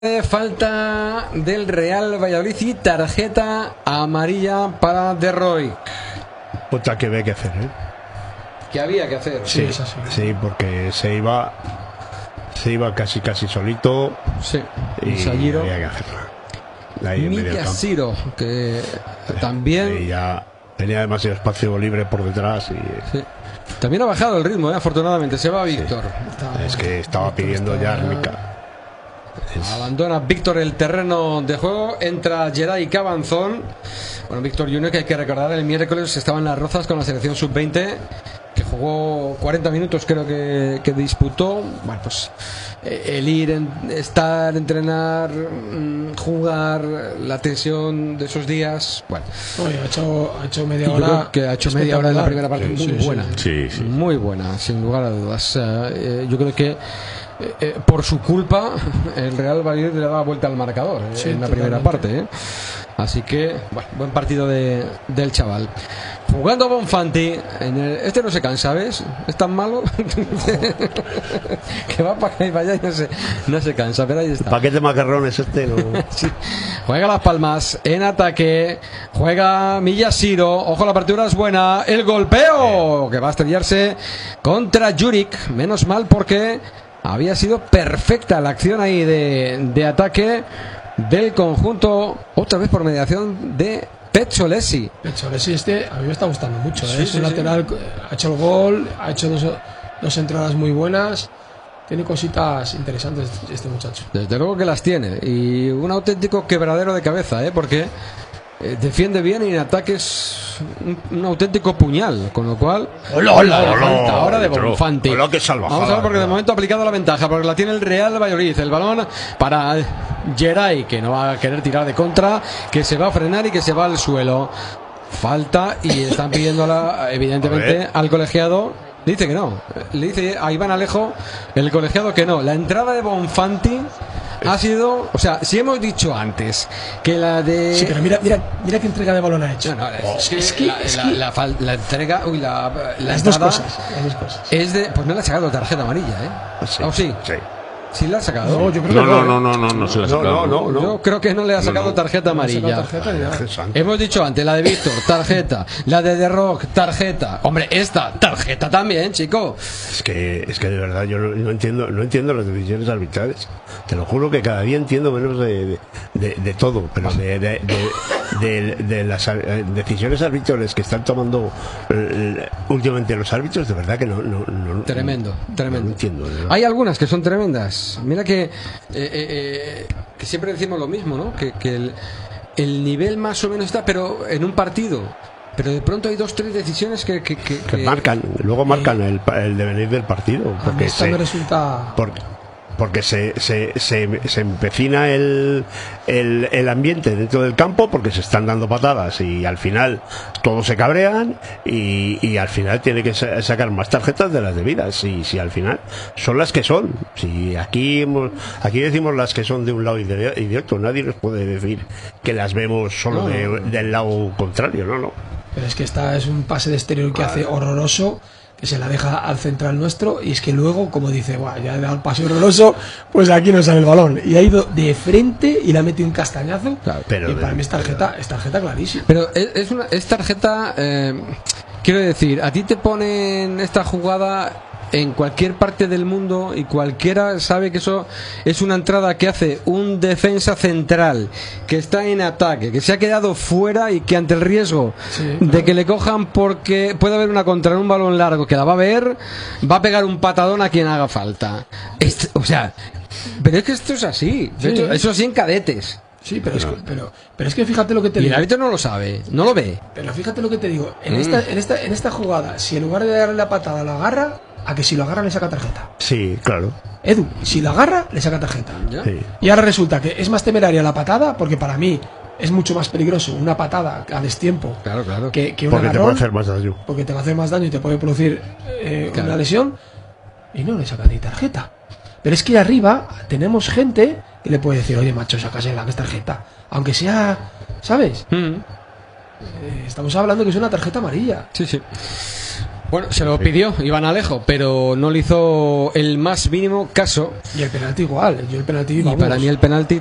Falta del Real Valladolid y tarjeta amarilla para De Roy. Otra que había que hacer, ¿eh? Que había que hacer. Sí, es así. Sí, porque se iba casi solito. Sí. Y había que hacerla. Miyashiro, que también. Y ya tenía demasiado espacio libre por detrás. Sí. También ha bajado el ritmo, afortunadamente. Se va Víctor. Es que estaba pidiendo ya Armica. Abandona Víctor el terreno de juego. Entra Geray Cabanzón. Bueno, Víctor Junior, que hay que recordar, el miércoles estaba en Las Rozas con la selección sub-20, que jugó 40 minutos, creo que disputó. Bueno, pues el ir, estar, entrenar, jugar, la tensión de esos días. Bueno, ha hecho media hora. Yo creo que ha hecho media hora en la primera parte, muy buena. Sí. Muy buena, sin lugar a dudas. Yo creo que por su culpa el Real Valladolid le daba vuelta al marcador en la primera parte. Así que, bueno, buen partido del chaval. Jugando Bonfanti, este no se cansa, ¿ves? Es tan malo que va para acá y para allá y no se cansa, pero ahí está. Paquete de macarrones este, ¿no? Sí. Juega Las Palmas en ataque, juega Miyashiro, ojo, la apertura es buena, el golpeo que va a estrellarse contra Juric, menos mal porque había sido perfecta la acción ahí de ataque del conjunto, otra vez por mediación de Pecciolesi. Pecciolesi a mí me está gustando mucho. Es un lateral, ha hecho el gol, ha hecho dos entradas muy buenas. Tiene cositas interesantes este muchacho. Desde luego que las tiene. Y un auténtico quebradero de cabeza, porque defiende bien y en ataque es un auténtico puñal. Con lo cual, falta ahora de Bonfanti. Vamos a ver, porque de momento ha aplicado la ventaja, porque la tiene el Real Valladolid. El balón para Geray, que no va a querer tirar de contra, que se va a frenar y que se va al suelo. Falta, y están pidiéndola evidentemente al colegiado. Dice que no. Le dice a Iván Alejo, el colegiado, que no. La entrada de Bonfanti ha sido, o sea, si hemos dicho antes que la de... Sí, pero mira qué entrega de balón ha hecho. La entrega, las dos cosas. Es de, pues no le ha sacado tarjeta amarilla, Sí, sí. ¿Sí la ha sacado? No, yo creo que no se la ha sacado. No. Yo creo que no le ha sacado tarjeta amarilla. Hemos dicho antes, la de Víctor, tarjeta. La de Rock, tarjeta. Hombre, esta, tarjeta también, chico. Es que de verdad yo no entiendo las decisiones arbitrales. Te lo juro que cada día entiendo menos de todo, pero de las decisiones arbitrales que están tomando últimamente los árbitros, de verdad que no. Tremendo. No entiendo. Hay algunas que son tremendas. Mira que siempre decimos lo mismo, ¿no? Que el nivel más o menos está, pero en un partido. Pero de pronto hay 2-3 decisiones que marcan el devenir del partido. Porque esto me resulta... Porque se empecina el ambiente dentro del campo, porque se están dando patadas y al final todos se cabrean y al final tiene que sacar más tarjetas de las debidas, y si al final son las que son. Si aquí decimos las que son de un lado y de otro, nadie nos puede decir que las vemos solo del lado contrario, no. Pero es que esta es un pase de exterior que hace horroroso, que se la deja al central nuestro, y es que luego, como dice, ya he dado el pase horroroso, pues aquí no sale el balón, y ha ido de frente y le ha metido un castañazo. Claro, y para mí es tarjeta clarísima. Pero es tarjeta, quiero decir, a ti te ponen esta jugada en cualquier parte del mundo y cualquiera sabe que eso es una entrada que hace un defensa central que está en ataque, que se ha quedado fuera y que ante el riesgo de que le cojan, porque puede haber una contra en un balón largo que la va a ver, va a pegar un patadón a quien haga falta. O sea, pero es que esto es así. Eso así en cadetes. Sí, pero es que fíjate lo que te digo. Y el árbitro no lo sabe, no lo ve. Pero fíjate lo que te digo. En esta jugada, si en lugar de darle la patada la agarra, a que si lo agarra le saca tarjeta. Sí, claro. Edu, si lo agarra le saca tarjeta. Sí. Y ahora resulta que es más temeraria la patada, porque para mí es mucho más peligroso una patada a destiempo que un agarrón, porque te puede hacer más daño. Porque te va a hacer más daño y te puede producir una lesión, y no le saca ni tarjeta. Pero es que arriba tenemos gente que le puede decir, oye, macho, sácasela, que es tarjeta, aunque sea, ¿sabes? Estamos hablando que es una tarjeta amarilla. Sí. Bueno, se lo pidió Iván Alejo, pero no le hizo el más mínimo caso. Y el penalti igual. Yo el penalti, Y para mí el penalti